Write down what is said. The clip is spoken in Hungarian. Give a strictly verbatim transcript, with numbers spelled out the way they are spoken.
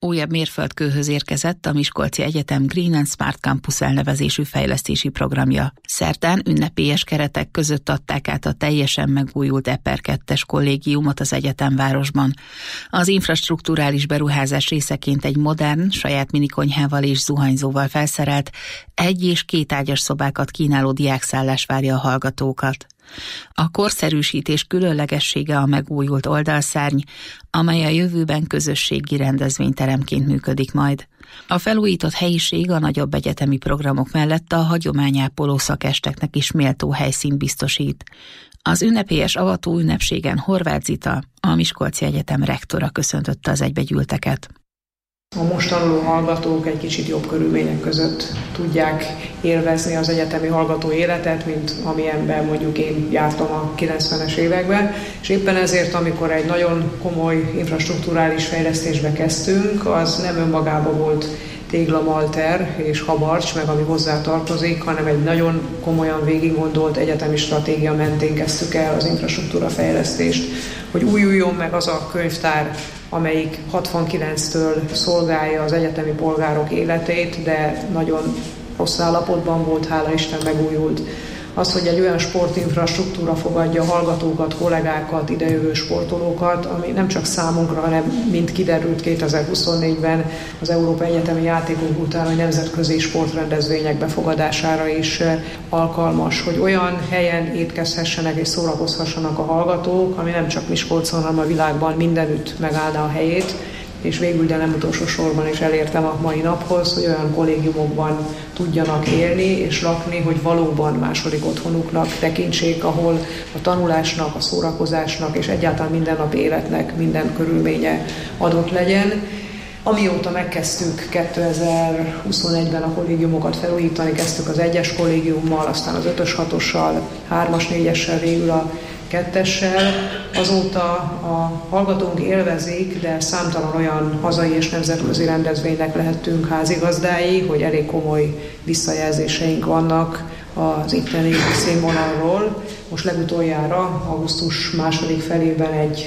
újabb mérföldkőhöz érkezett a Miskolci Egyetem Green and Smart Campus elnevezésű fejlesztési programja. Szerdán ünnepélyes keretek között adták át a teljesen megújult E per kettes kollégiumot az egyetemvárosban. Az infrastrukturális beruházás részeként egy modern, saját minikonyhával és zuhanyzóval felszerelt, egy- és kétágyas szobákat kínáló diákszállás várja a hallgatókat. A korszerűsítés különlegessége a megújult oldalszárny, amely a jövőben közösségi rendezvényteremként működik majd. A felújított helyiség a nagyobb egyetemi programok mellett a hagyományápoló szakesteknek is méltó helyszínt biztosít. Az ünnepélyes avató ünnepségen Horváth Zita, a Miskolci Egyetem rektora köszöntötte az egybegyűlteket. A most tanuló hallgatók egy kicsit jobb körülmények között tudják élvezni az egyetemi hallgató életet, mint amilyenben mondjuk én jártam a kilencvenes években, és éppen ezért, amikor egy nagyon komoly infrastrukturális fejlesztésbe kezdtünk, az nem önmagában volt téglamalter és habarcs, meg ami hozzá tartozik, hanem egy nagyon komolyan végiggondolt egyetemi stratégia mentén kezdtük el az infrastruktúra fejlesztést, hogy újuljon meg az a könyvtár, amelyik hatvankilenctől szolgálja az egyetemi polgárok életét, de nagyon rossz állapotban volt, hála Isten megújult. Az, hogy egy olyan sportinfrastruktúra fogadja hallgatókat, kollégákat, idejövő sportolókat, ami nem csak számunkra, hanem mint kiderült kétezer-huszonnégyben az Európai Egyetemi Játékok után, hogy nemzetközi sportrendezvények befogadására is alkalmas, hogy olyan helyen étkezhessenek és szórakozhassanak a hallgatók, ami nem csak Miskolcon, hanem a világban mindenütt megállná a helyét, és végül, de nem utolsó sorban is elértem a mai naphoz, hogy olyan kollégiumokban tudjanak élni és lakni, hogy valóban második otthonuknak tekintsék, ahol a tanulásnak, a szórakozásnak és egyáltalán mindennapi életnek minden körülménye adott legyen. Amióta megkezdtük kétezer-huszonegyben a kollégiumokat felújítani, kezdtük az egyes kollégiummal, aztán az ötös, hatossal, hármas, négyessel, végül a kettessel. Azóta a hallgatónk élvezik, de számtalan olyan hazai és nemzetközi rendezvénynek lehettünk házigazdái, hogy elég komoly visszajelzéseink vannak az itteni színvonalról. Most legutoljára augusztus második felében egy